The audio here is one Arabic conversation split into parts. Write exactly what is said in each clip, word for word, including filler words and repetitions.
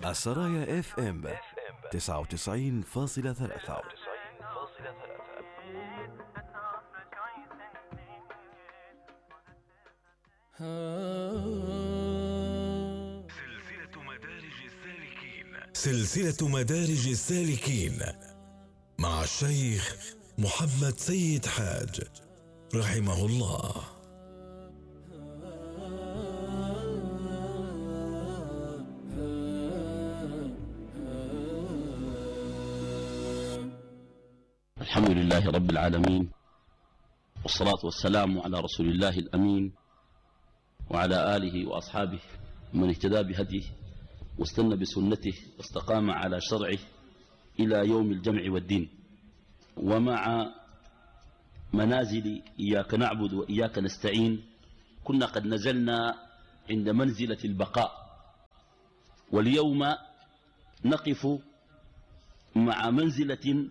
السرايا اف ام تسعة وتسعين فاصلة ثلاثة. سلسلة مدارج السالكين سلسلة مدارج السالكين مع الشيخ محمد سيد حاج رحمه الله. الحمد لله رب العالمين، والصلاة والسلام على رسول الله الأمين وعلى آله وأصحابه من اهتدى بهديه واستنى بسنته واستقام على شرعه إلى يوم الجمع والدين. ومع منازل إياك نعبد وإياك نستعين كنا قد نزلنا عند منزلة البقاء، واليوم نقف مع منزلة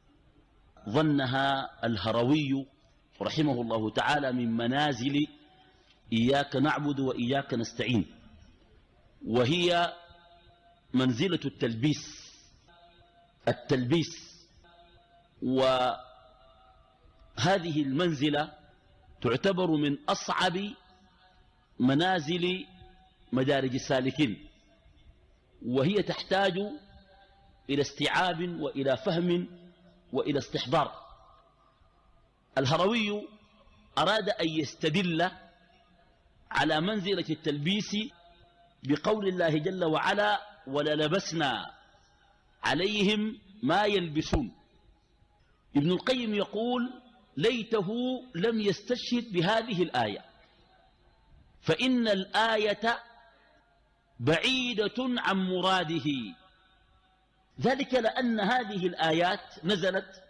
ظنها الهروي رحمه الله تعالى من منازل إياك نعبد وإياك نستعين، وهي منزلة التلبيس. التلبيس وهذه المنزلة تعتبر من أصعب منازل مدارج السالكين، وهي تحتاج إلى استيعاب وإلى فهم وإلى استحضار. الهروي أراد أن يستدل على منزلة التلبيس بقول الله جل وعلا: وللبسنا عليهم ما يلبسون. ابن القيم يقول: ليته لم يستشهد بهذه الآية، فإن الآية بعيدة عن مراده، ذلك لأن هذه الآيات نزلت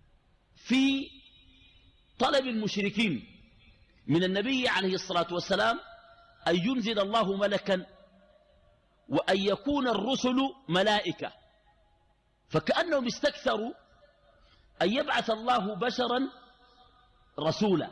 في طلب المشركين من النبي عليه الصلاة والسلام أن ينزل الله ملكا وأن يكون الرسل ملائكة، فكأنهم استكثروا أن يبعث الله بشرا رسولا،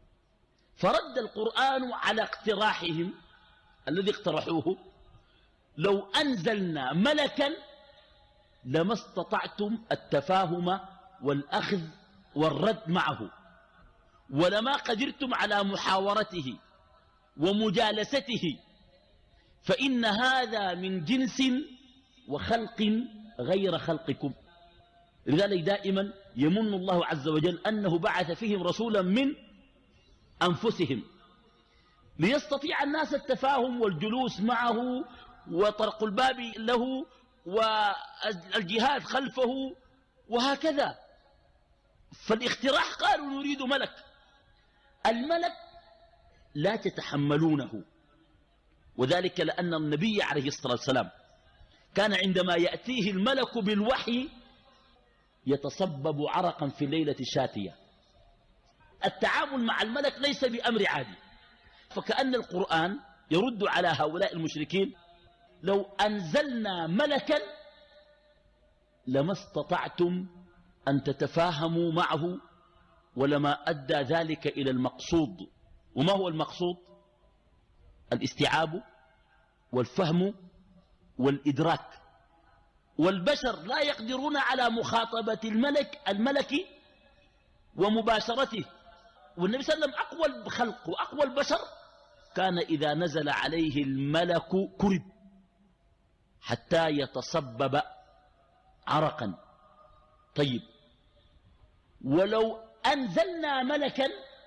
فرد القرآن على اقتراحهم الذي اقترحوه: لو أنزلنا ملكا لما استطعتم التفاهم والأخذ والرد معه، ولما قدرتم على محاورته ومجالسته، فإن هذا من جنس وخلق غير خلقكم. لذلك دائما يمن الله عز وجل أنه بعث فيهم رسولا من أنفسهم ليستطيع الناس التفاهم والجلوس معه وطرق الباب له والجهاد خلفه وهكذا. فالاقتراح قالوا: نريد ملك. الملك لا تتحملونه، وذلك لأن النبي عليه الصلاة والسلام كان عندما يأتيه الملك بالوحي يتصبب عرقا في الليلة الشاتية. التعامل مع الملك ليس بأمر عادي، فكأن القرآن يرد على هؤلاء المشركين: لو أنزلنا ملكا لما استطعتم أن تتفاهموا معه، ولما أدى ذلك إلى المقصود. وما هو المقصود؟ الاستيعاب والفهم والإدراك. والبشر لا يقدرون على مخاطبة الملك الملك ومباشرته، والنبي صلى الله عليه وسلم أقوى الخلق وأقوى البشر كان إذا نزل عليه الملك كرب حتى يتصبب عرقا. طيب، ولو أنزلنا ملكا،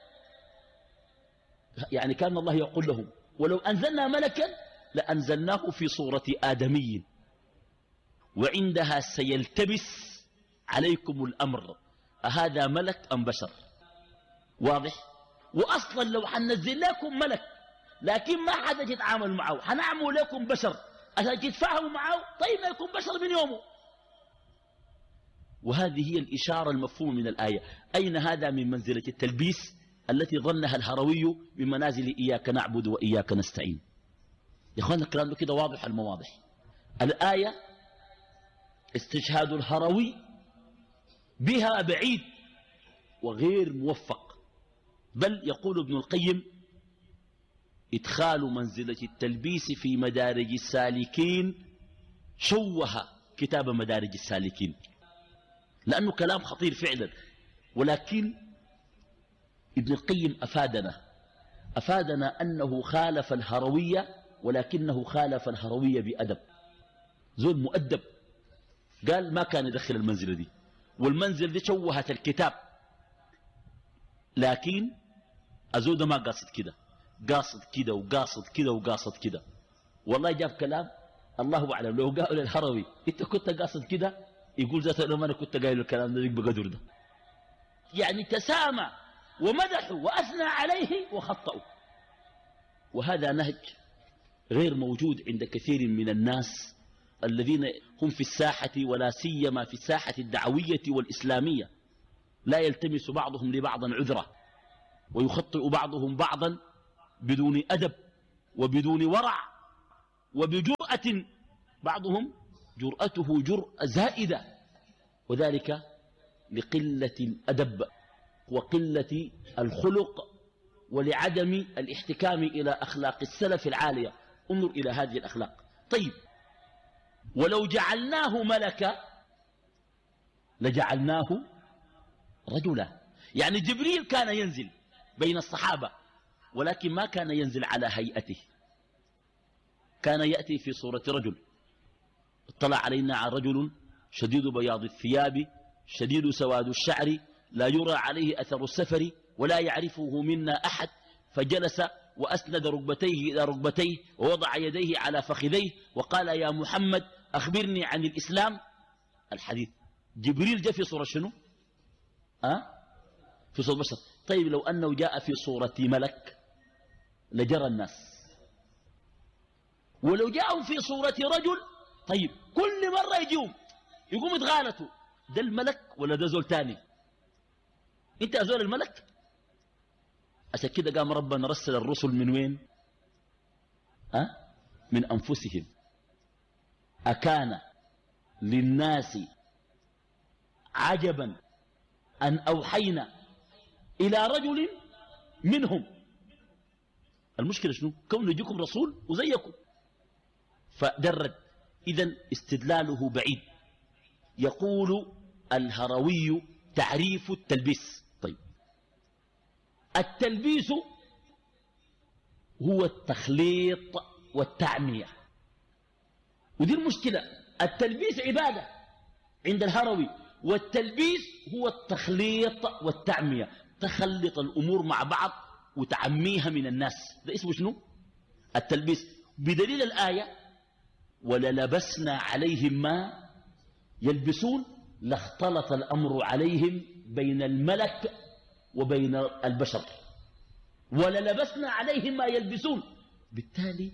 يعني كان الله يقول لهم: ولو أنزلنا ملكا لأنزلناه في صورة آدمي، وعندها سيلتبس عليكم الأمر أهذا ملك أم بشر؟ واضح؟ وأصلا لو حننزل لكم ملك لكن ما حدا يتعامل معه، حنعمل لكم بشر عشان تتفاهموا معه، طيب ما يكون بشر من يومه. وهذه هي الإشارة المفهومة من الآية. أين هذا من منزلة التلبيس التي ظنها الهروي بمنازل إياك نعبد وإياك نستعين؟ يا أخوانا الكلام ده كده واضح المواضح. الآية استشهاد الهروي بها بعيد وغير موفق، بل يقول ابن القيم: إدخال منزلة التلبيس في مدارج السالكين شوه كتاب مدارج السالكين، لأنه كلام خطير فعلا. ولكن ابن القيم أفادنا أفادنا أنه خالف الهروية، ولكنه خالف الهروية بأدب. زول مؤدب قال ما كان يدخل المنزلة دي، والمنزل دي شوهت الكتاب، لكن أزود ما قاصد كده، قاصد كده وقاصد كده وقاصد كده. والله جاب كلام الله أعلم، لو قالوا للهروي أنت كنت قاصد كده يقول ذاته لما أنا كنت قايل الكلام ده بقدر ده. يعني تسامى ومدحوا وأثنى عليه وخطأوا، وهذا نهج غير موجود عند كثير من الناس الذين هم في الساحة، ولا سيما في الساحة الدعوية والإسلامية. لا يلتمس بعضهم لبعض عذرا، ويخطئ بعضهم بعضا بدون أدب وبدون ورع وبجرأة، بعضهم جرأته جرأة زائدة، وذلك لقلة الأدب وقلة الخلق ولعدم الاحتكام إلى أخلاق السلف العالية. انظر إلى هذه الأخلاق. طيب، ولو جعلناه ملكا لجعلناه رجلا. يعني جبريل كان ينزل بين الصحابة، ولكن ما كان ينزل على هيئته، كان يأتي في صورة رجل. اطلع علينا عن رجل شديد بياض الثياب شديد سواد الشعر لا يرى عليه أثر السفر ولا يعرفه منا أحد، فجلس وأسند ركبتيه إلى ركبتيه ووضع يديه على فخذيه وقال يا محمد أخبرني عن الإسلام. الحديث جبريل جاء في صورة شنو؟ أه؟ في صورة بشر. طيب لو أنه جاء في صورة ملك لجرى الناس، ولو جاءوا في صورة رجل، طيب كل مرة يجيهم يقوم يتغالطوا، ده الملك ولا ده زول تاني؟ انت زول الملك؟ عشان كده قام ربنا رسل الرسل من وين؟ أه؟ من أنفسهم. أكان للناس عجبا أن أوحينا إلى رجل منهم. المشكلة شنو؟ كون يجيكم رسول وزيكم فدرد. إذن استدلاله بعيد. يقول الهروي تعريف التلبيس. طيب، التلبيس هو التخليط والتعمية، ودي المشكلة. التلبيس عبادة عند الهروي، والتلبيس هو التخليط والتعمية، تخلط الأمور مع بعض وتعميها من الناس. ده اسمه شنو؟ التلبيس. بدليل الآية وللبسنا عليهم ما يلبسون لاختلط الأمر عليهم بين الملك وبين البشر، وللبسنا عليهم ما يلبسون. بالتالي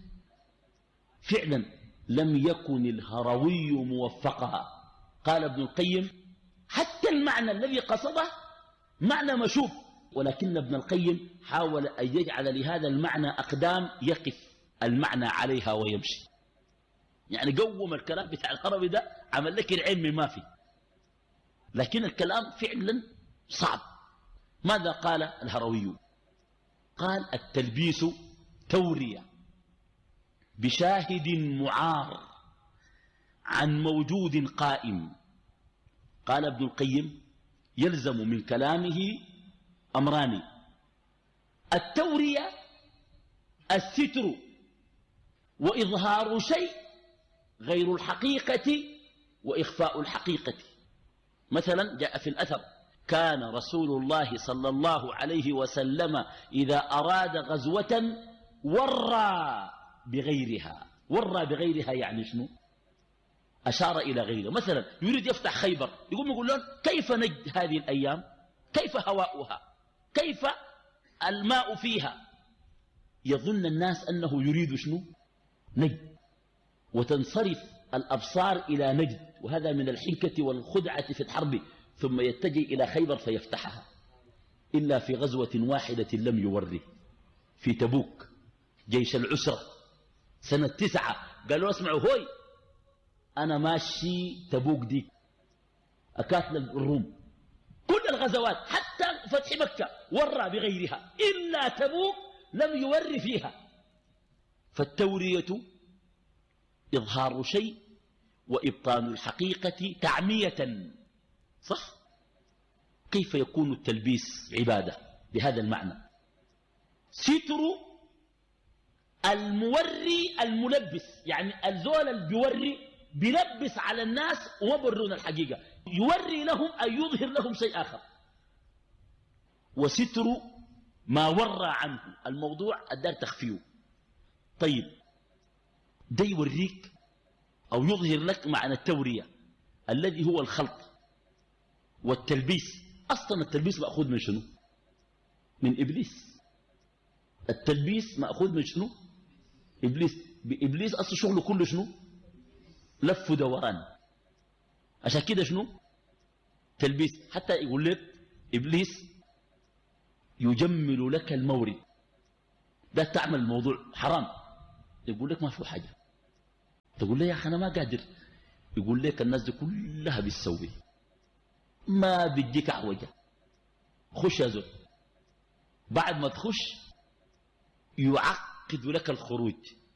فعلا لم يكن الهروي موفقها. قال ابن القيم حتى المعنى الذي قصده معنى مشوب، ولكن ابن القيم حاول أن يجعل لهذا المعنى أقدام يقف المعنى عليها ويمشي. يعني قوم الكلام بتاع الهروي ده، عمل لك العلم ما فيه، لكن الكلام فعلا صعب. ماذا قال الهروي؟ قال التلبيس تورية بشاهد معار عن موجود قائم. قال ابن القيم يلزم من كلامه أمران: التورية الستر وإظهار شيء غير الحقيقة وإخفاء الحقيقة. مثلا جاء في الأثر كان رسول الله صلى الله عليه وسلم إذا أراد غزوة ورى بغيرها. ورى بغيرها يعني شنو؟ أشار إلى غيره. مثلا يريد يفتح خيبر، يقوم يقول لهم كيف نجد هذه الأيام؟ كيف هواؤها؟ كيف الماء فيها؟ يظن الناس أنه يريد شنو؟ نجد، وتنصرف الأبصار إلى نجد، وهذا من الحنكة والخدعة في الحرب، ثم يتجه إلى خيبر فيفتحها. إلا في غزوة واحدة لم يوره، في تبوك، جيش العسرة سنة تسعة. قالوا اسمعوا هوي، أنا ماشي تبوك دي أكاتل الروم. كل الغزوات حتى فتح مكة ورى بغيرها، إلا تبوك لم يور فيها. فالتورية إظهار شيء وإبطان الحقيقة تعمية. صح؟ كيف يكون التلبيس عبادة بهذا المعنى؟ ستر الموري الملبس، يعني الزول اللي بيوري بيلبس على الناس وما برون الحقيقة، يوري لهم أن يظهر لهم شيء آخر. وستر ما ورى عنه الموضوع الدار تخفيه. طيب ده يوريك أو يظهر لك معنى التورية الذي هو الخلط والتلبيس. أصلا التلبيس مأخوذ من شنو؟ من إبليس. التلبيس مأخوذ من شنو؟ إبليس. بإبليس أصلا شغله كله شنو؟ لف دوران. عشان كده شنو؟ تلبيس. حتى يقول لك إبليس يجمل لك المورد، ده تعمل الموضوع حرام، يقول لك ما في حاجة، تقول له يا أخي أنا ما قادر، يقول لك الناس دي كلها بتسوي، ما بديك عوجة، خش يا زول. بعد ما تخش يعقد لك الخروج،